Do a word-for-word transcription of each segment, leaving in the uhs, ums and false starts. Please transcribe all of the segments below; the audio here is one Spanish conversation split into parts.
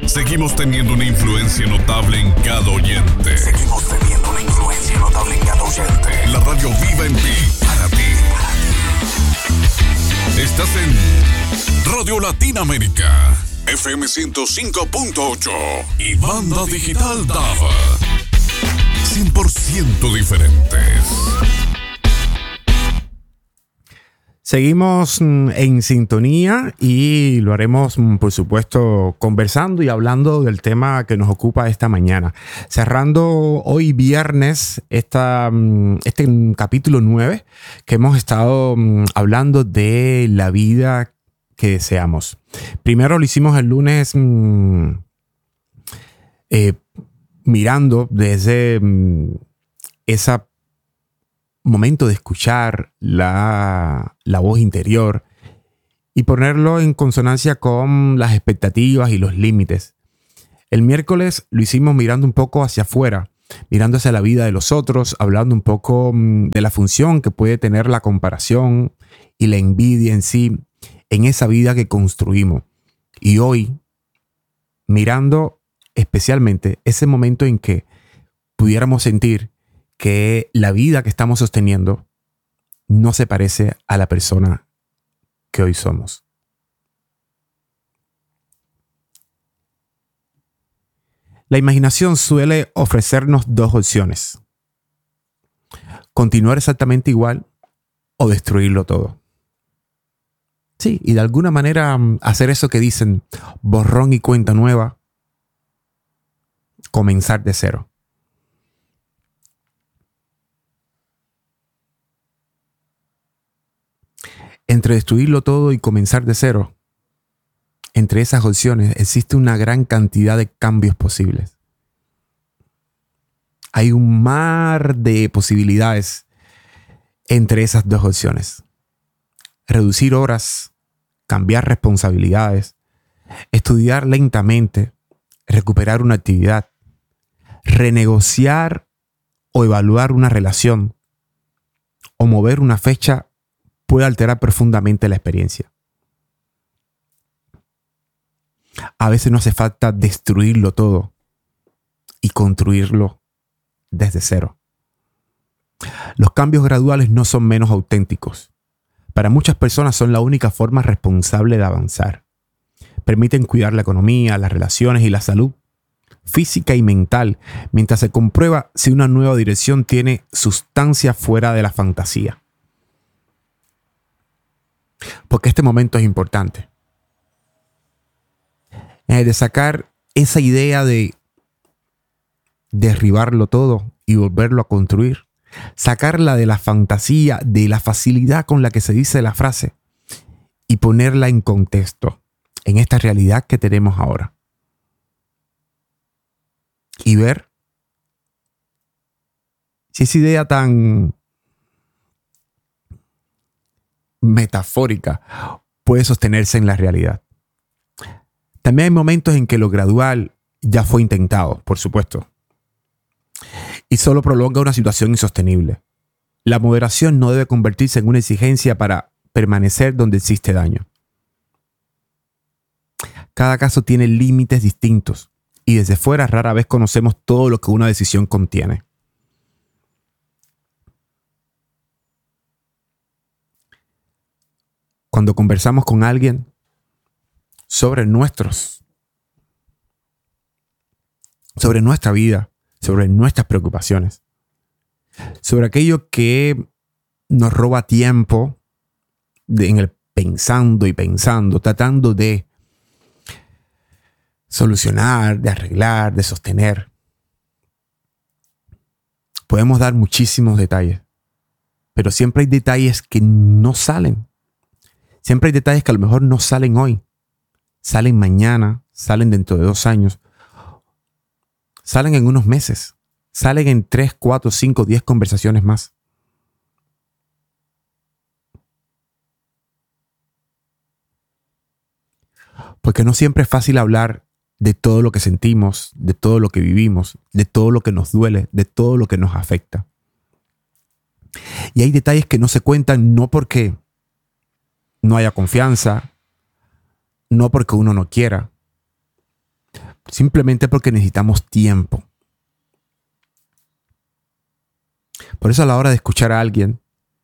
Seguimos teniendo una influencia notable en cada oyente. Seguimos teniendo una influencia notable en cada oyente. La radio viva en ti, para ti. Estás en Radio Latinoamérica, F M ciento cinco punto ocho y Banda Digital Dava. cien por ciento diferentes. Seguimos en sintonía y lo haremos, por supuesto, conversando y hablando del tema que nos ocupa esta mañana. Cerrando hoy viernes esta, este capítulo nueve que hemos estado hablando de la vida que deseamos. Primero lo hicimos el lunes eh, mirando desde esa momento de escuchar la, la voz interior y ponerlo en consonancia con las expectativas y los límites. El miércoles lo hicimos mirando un poco hacia afuera, mirando hacia la vida de los otros, hablando un poco de la función que puede tener la comparación y la envidia en sí en esa vida que construimos. Y hoy, mirando especialmente ese momento en que pudiéramos sentir que la vida que estamos sosteniendo no se parece a la persona que hoy somos. La imaginación suele ofrecernos dos opciones: continuar exactamente igual o destruirlo todo. Sí, y de alguna manera hacer eso que dicen, borrón y cuenta nueva, comenzar de cero. Entre destruirlo todo y comenzar de cero, entre esas opciones existe una gran cantidad de cambios posibles. Hay un mar de posibilidades entre esas dos opciones. Reducir horas, cambiar responsabilidades, estudiar lentamente, recuperar una actividad, renegociar o evaluar una relación o mover una fecha puede alterar profundamente la experiencia. A veces no hace falta destruirlo todo y construirlo desde cero. Los cambios graduales no son menos auténticos. Para muchas personas son la única forma responsable de avanzar. Permiten cuidar la economía, las relaciones y la salud física y mental, mientras se comprueba si una nueva dirección tiene sustancia fuera de la fantasía. Porque este momento es importante. Es de sacar esa idea de derribarlo todo y volverlo a construir. Sacarla de la fantasía, de la facilidad con la que se dice la frase y ponerla en contexto, en esta realidad que tenemos ahora. Y ver si esa idea tan metafórica puede sostenerse en la realidad. También hay momentos en que lo gradual ya fue intentado, por supuesto, y solo prolonga una situación insostenible. La moderación no debe convertirse en una exigencia para permanecer donde existe daño. Cada caso tiene límites distintos y desde fuera rara vez conocemos todo lo que una decisión contiene. Cuando conversamos con alguien sobre nuestros, sobre nuestra vida, sobre nuestras preocupaciones, sobre aquello que nos roba tiempo de, en el pensando y pensando, tratando de solucionar, de arreglar, de sostener. Podemos dar muchísimos detalles, pero siempre hay detalles que no salen. Siempre hay detalles que a lo mejor no salen hoy, salen mañana, salen dentro de dos años, salen en unos meses, salen en tres, cuatro, cinco, diez conversaciones más. Porque no siempre es fácil hablar de todo lo que sentimos, de todo lo que vivimos, de todo lo que nos duele, de todo lo que nos afecta. Y hay detalles que no se cuentan no porque no haya confianza, no porque uno no quiera, simplemente porque necesitamos tiempo. Por eso a la hora de escuchar a alguien,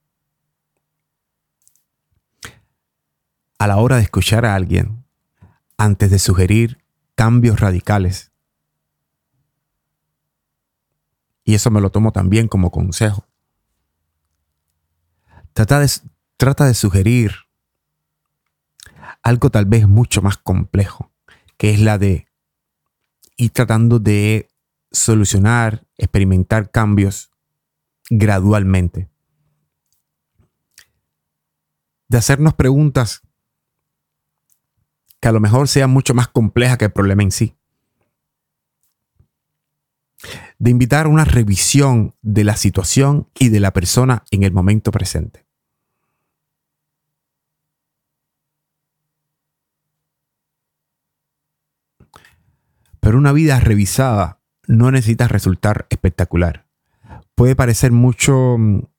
a la hora de escuchar a alguien, antes de sugerir cambios radicales, y eso me lo tomo también como consejo, trata de, trata de sugerir algo tal vez mucho más complejo, que es la de ir tratando de solucionar, experimentar cambios gradualmente. De hacernos preguntas que a lo mejor sean mucho más complejas que el problema en sí. De invitar a una revisión de la situación y de la persona en el momento presente. Pero una vida revisada no necesita resultar espectacular. Puede parecer mucho